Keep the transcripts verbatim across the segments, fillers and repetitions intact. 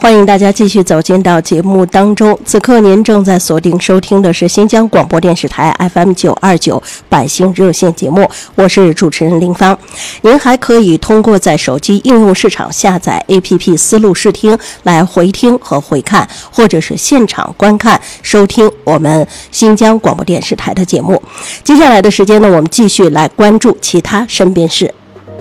欢迎大家继续走进到节目当中。此刻您正在锁定收听的是新疆广播电视台 F M 九二九百姓热线节目，我是主持人林芳。您还可以通过在手机应用市场下载 A P P 思路视听来回听和回看，或者是现场观看收听我们新疆广播电视台的节目。接下来的时间呢，我们继续来关注其他身边事。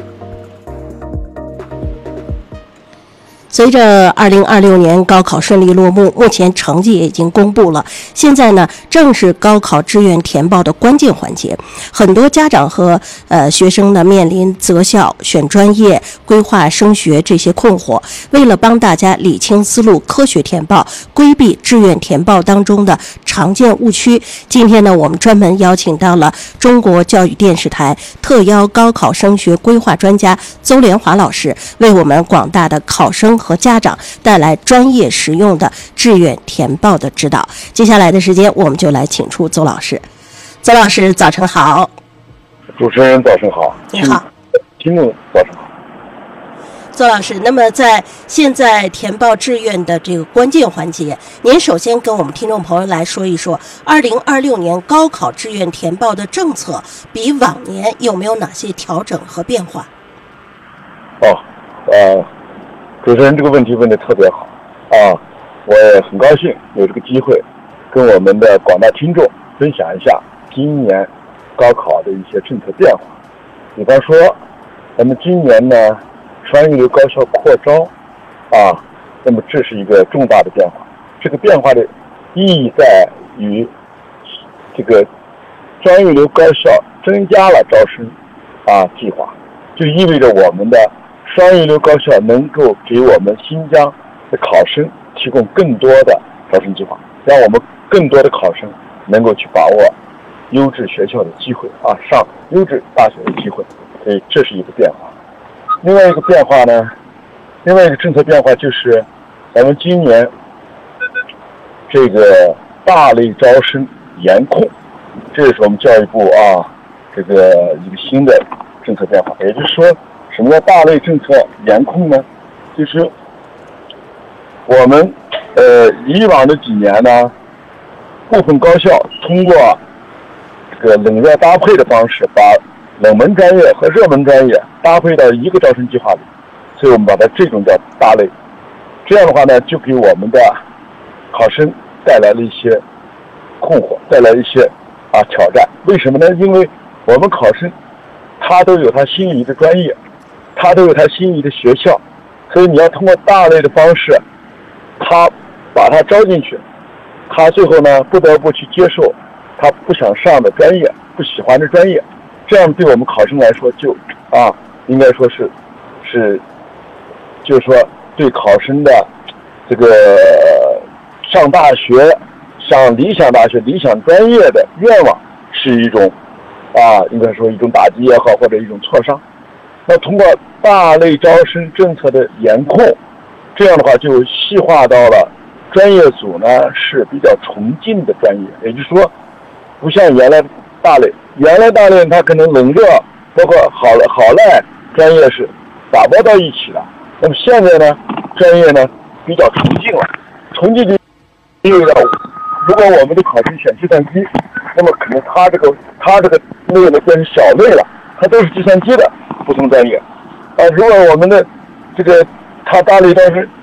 随着二零二六年高考顺利落幕，目前成绩也已经公布了。现在呢，正是高考志愿填报的关键环节。很多家长和呃学生呢面临择校、选专业、规划升学这些困惑。为了帮大家理清思路、科学填报，规避志愿填报当中的常见误区，今天呢，我们专门邀请到了中国教育电视台特邀高考升学规划专家邹连华老师，为我们广大的考生和家长带来专业实用的志愿填报的指导。接下来的时间，我们就来请出邹老师。邹老师，早晨好。 主持人早晨好。 你好。 听众早晨好。 邹老师，那么在现在填报志愿的这个关键环节，您首先跟我们听众朋友来说一说，二零二六年高考志愿填报的政策比往年有没有哪些调整和变化？ 哦，呃。主持人这个问题问得特别好啊，我也很高兴有这个机会跟我们的广大听众分享一下今年高考的一些政策变化。比方说咱们今年呢双一流高校扩招啊，那么这是一个重大的变化。这个变化的意义在于这个专一流高校增加了招生啊计划，就意味着我们的双一流高校能够给我们新疆的考生提供更多的招生计划，让我们更多的考生能够去把握优质学校的机会啊，上优质大学的机会，所以这是一个变化。另外一个变化呢，另外一个政策变化就是咱们今年这个大类招生严控，这也是我们教育部啊这个一个新的政策变化。也就是说，什么叫大类政策严控呢？就是我们呃以往的几年呢，部分高校通过这个冷热搭配的方式，把冷门专业和热门专业搭配到一个招生计划里，所以我们把它这种叫大类。这样的话呢，就给我们的考生带来了一些困惑，带来一些啊挑战。为什么呢？因为我们考生他都有他心仪的专业，他都有他心仪的学校，所以你要通过大类的方式，他把他招进去，他最后呢不得不去接受他不想上的专业，不喜欢的专业，这样对我们考生来说就啊，应该说是是，就是说对考生的这个上大学、上理想大学、理想专业的愿望是一种啊，应该说一种打击也好，或者一种挫伤。那通过大类招生政策的严控，这样的话就细化到了专业组呢是比较崇敬的专业，也就是说，不像原来大类，原来大类它可能冷热，包括好好赖专业是打包到一起的。那么现在呢，专业呢比较崇敬了，崇敬就意味着，如果我们的考生选计算机，那么可能他这个他这个类呢变成小类了，他都是计算机的不同专业。啊，如果我们的这个他大类招生